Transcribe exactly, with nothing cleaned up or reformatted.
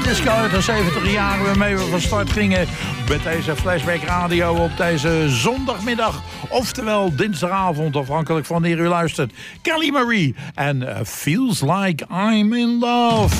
disco uit de zeventig jaren waarmee we van start gingen met deze Flashback Radio op deze zondagmiddag. Oftewel dinsdagavond, afhankelijk van wanneer u luistert. Kelly Marie en uh, Feels Like I'm in Love.